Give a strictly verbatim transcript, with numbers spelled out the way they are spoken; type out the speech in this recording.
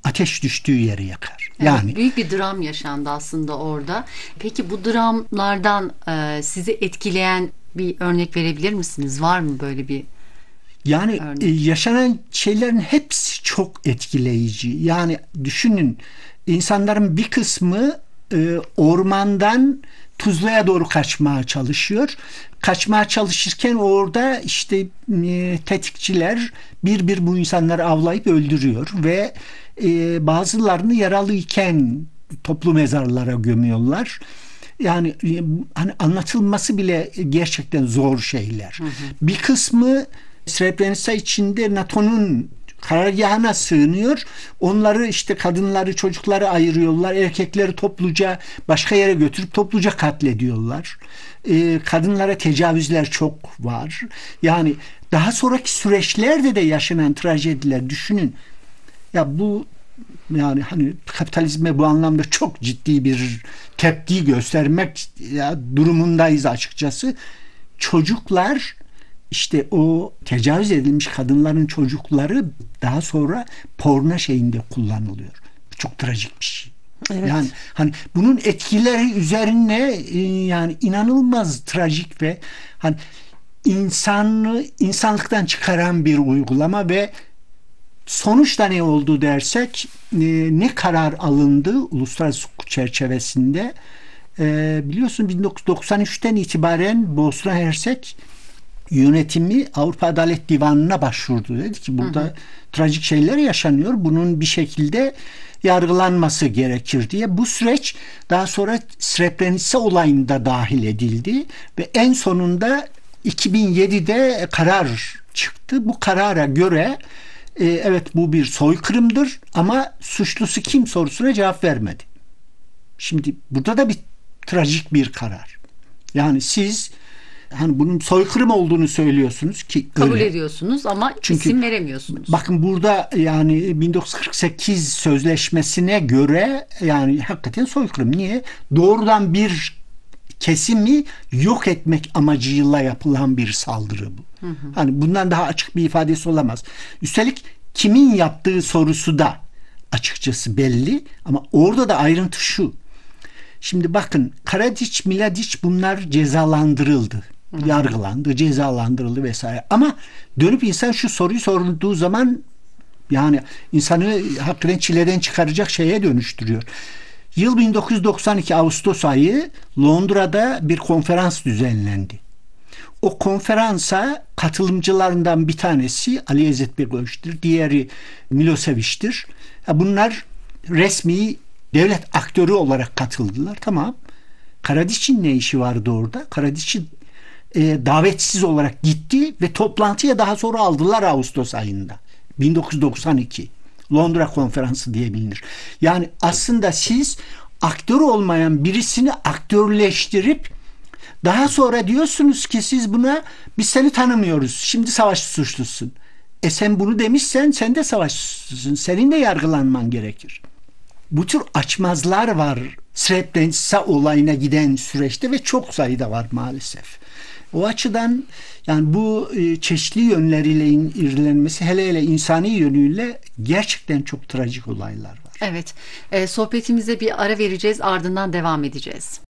ateş düştüğü yeri yakar. Evet, Yani büyük bir dram yaşandı aslında orada. Peki bu dramlardan e, sizi etkileyen bir örnek verebilir misiniz? Var mı böyle bir yani örnek? e, yaşanan şeylerin hepsi çok etkileyici. Yani düşünün, insanların bir kısmı e, ormandan Tuzla'ya doğru kaçmaya çalışıyor. Kaçmaya çalışırken orada işte e, tetikçiler bir bir bu insanları avlayıp öldürüyor ve e, bazılarını yaralıyken toplu mezarlara gömüyorlar. Yani e, hani anlatılması bile gerçekten zor şeyler. Hı hı. Bir kısmı Srebrenica içinde NATO'nun karargahına sığınıyor. Onları işte kadınları, çocukları ayırıyorlar. Erkekleri topluca başka yere götürüp topluca katlediyorlar. Ee, kadınlara tecavüzler çok var. Yani daha sonraki süreçlerde de yaşanan trajediler düşünün. Ya bu yani hani kapitalizme bu anlamda çok ciddi bir tepki göstermek ya, durumundayız açıkçası. Çocuklar, işte o tecavüz edilmiş kadınların çocukları daha sonra porno şeyinde kullanılıyor. Çok trajik bir şey. Evet. Yani hani bunun etkileri üzerine e, yani inanılmaz trajik ve hani insanı insanlıktan çıkaran bir uygulama ve sonuçta ne oldu dersek e, ne karar alındı uluslararası hukuk çerçevesinde e, biliyorsun bin dokuz yüz doksan üçten itibaren Bosna Hersek yönetimi Avrupa Adalet Divanı'na başvurdu. Dedi ki burada hı hı. trajik şeyler yaşanıyor. Bunun bir şekilde yargılanması gerekir diye. Bu süreç daha sonra Srebrenica olayında dahil edildi ve en sonunda iki bin yedide karar çıktı. Bu karara göre e, evet bu bir soykırımdır ama suçlusu kim sorusuna cevap vermedi. Şimdi burada da bir trajik bir karar. Yani siz hani bunun soykırım olduğunu söylüyorsunuz ki kabul öyle. ediyorsunuz ama Çünkü, isim veremiyorsunuz. Bakın burada yani bin dokuz yüz kırk sekiz sözleşmesine göre yani hakikaten soykırım. Niye? Doğrudan bir kesimi yok etmek amacıyla yapılan bir saldırı bu. Hı hı. Hani bundan daha açık bir ifadesi olamaz. Üstelik kimin yaptığı sorusu da açıkçası belli ama orada da ayrıntı şu. Şimdi bakın Karadiç, Miladiç bunlar cezalandırıldı. Hı-hı. Yargılandı, cezalandırıldı vesaire. Ama dönüp insan şu soruyu sorduğu zaman yani insanı hakikaten çileden çıkaracak şeye dönüştürüyor. Yıl bin dokuz yüz doksan iki Ağustos ayı Londra'da bir konferans düzenlendi. O konferansa katılımcılarından bir tanesi Ali İzzet Begoviç'tir, diğeri Milosevic'tir. Bunlar resmi devlet aktörü olarak katıldılar. Tamam. Karadiç'in ne işi vardı orada? Karadiç'in e, davetsiz olarak gitti ve toplantıya daha sonra aldılar Ağustos ayında. bin dokuz yüz doksan iki Londra Konferansı diye bilinir. Yani aslında siz aktör olmayan birisini aktörleştirip daha sonra diyorsunuz ki siz buna biz seni tanımıyoruz. Şimdi savaş suçlusun. E sen bunu demişsen sen de savaş suçlusun. Senin de yargılanman gerekir. Bu tür açmazlar var Srebrenica olayına giden süreçte ve çok sayıda var maalesef. O açıdan yani bu çeşitli yönleriyle irdelenmesi hele hele insani yönüyle gerçekten çok trajik olaylar var. Evet, e, sohbetimize bir ara vereceğiz, ardından devam edeceğiz.